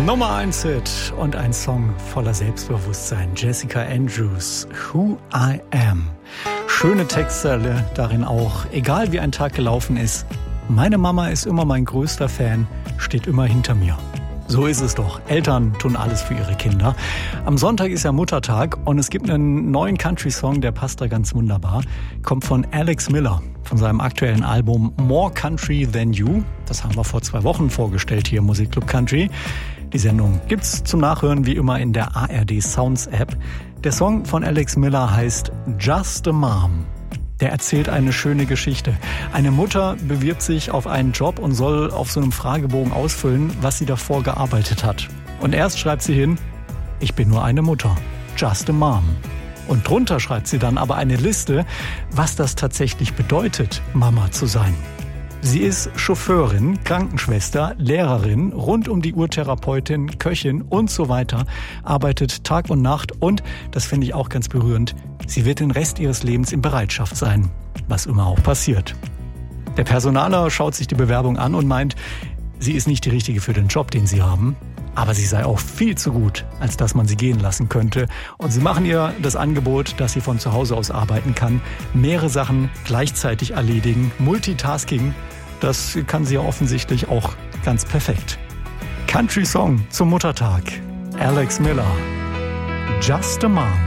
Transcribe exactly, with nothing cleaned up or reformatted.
Nummer eins Hit und ein Song voller Selbstbewusstsein. Jessica Andrews, Who I Am. Schöne Textzeile darin auch. Egal wie ein Tag gelaufen ist, meine Mama ist immer mein größter Fan, steht immer hinter mir. So ist es doch. Eltern tun alles für ihre Kinder. Am Sonntag ist ja Muttertag und es gibt einen neuen Country-Song, der passt da ganz wunderbar. Kommt von Alex Miller, von seinem aktuellen Album More Country Than You. Das haben wir vor zwei Wochen vorgestellt hier im Musikclub Country. Die Sendung gibt's zum Nachhören wie immer in der A R D Sounds App. Der Song von Alex Miller heißt Just a Mom. Der erzählt eine schöne Geschichte. Eine Mutter bewirbt sich auf einen Job und soll auf so einem Fragebogen ausfüllen, was sie davor gearbeitet hat. Und erst schreibt sie hin, ich bin nur eine Mutter, just a mom. Und drunter schreibt sie dann aber eine Liste, was das tatsächlich bedeutet, Mama zu sein. Sie ist Chauffeurin, Krankenschwester, Lehrerin, rund um die Uhr Therapeutin, Köchin und so weiter, arbeitet Tag und Nacht und, das finde ich auch ganz berührend, sie wird den Rest ihres Lebens in Bereitschaft sein, was immer auch passiert. Der Personaler schaut sich die Bewerbung an und meint, sie ist nicht die Richtige für den Job, den sie haben, aber sie sei auch viel zu gut, als dass man sie gehen lassen könnte. Und sie machen ihr das Angebot, dass sie von zu Hause aus arbeiten kann, mehrere Sachen gleichzeitig erledigen, Multitasking. Das kann sie ja offensichtlich auch ganz perfekt. Country Song zum Muttertag. Alex Miller. Just a Mom.